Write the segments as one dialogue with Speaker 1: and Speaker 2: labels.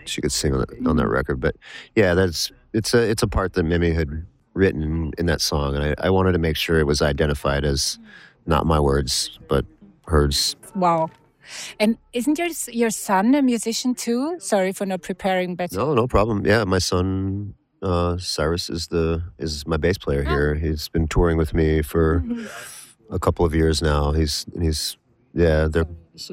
Speaker 1: sing on that record. But yeah, it's a part that Mimi had written in that song, and I wanted to make sure it was identified as not my words but hers.
Speaker 2: Wow. And isn't your son a musician too? Sorry for not preparing better.
Speaker 1: No problem. Yeah, my son Cyrus is my bass player here. He's been touring with me for a couple of years now. He's they're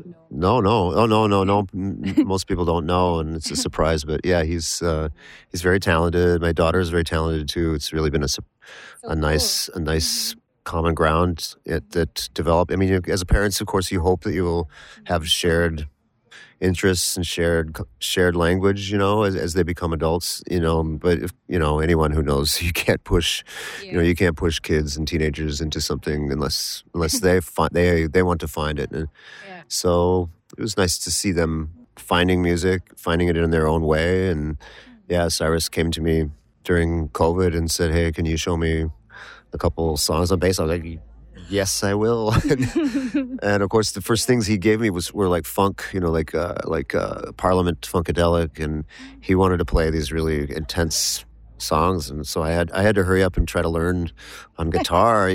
Speaker 1: no. Most people don't know, and it's a surprise. But yeah, he's very talented. My daughter is very talented too. It's really been a nice common ground that developed. I mean, as a parent, of course, you hope that you will have shared interests and shared language, as they become adults, but if, anyone who knows you can't push kids and teenagers into something unless they want to find it. And so it was nice to see them finding music, finding it in their own way. And yeah, Cyrus came to me during COVID and said, "Hey, can you show me a couple songs on bass?" I was like, "Yes, I will." And of course, the first things he gave me were like funk, like Parliament Funkadelic, and he wanted to play these really intense songs, and so I had to hurry up and try to learn on guitar,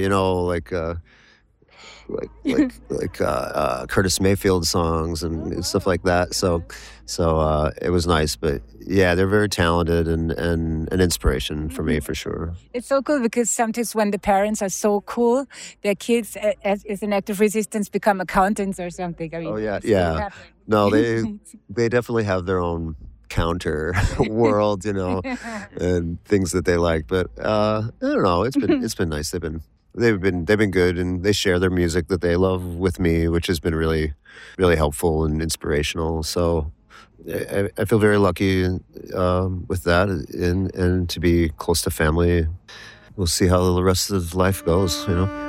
Speaker 1: like Curtis Mayfield songs and stuff like that. So it was nice, but yeah, they're very talented and an inspiration for me for sure.
Speaker 2: It's so cool because sometimes when the parents are so cool, their kids, as an act of resistance, become accountants or something. I mean,
Speaker 1: yeah. No, they definitely have their own counter world, and things that they like. But I don't know. It's been nice. They've been good, and they share their music that they love with me, which has been really, really helpful and inspirational. So I feel very lucky with that, and to be close to family. We'll see how the rest of life goes,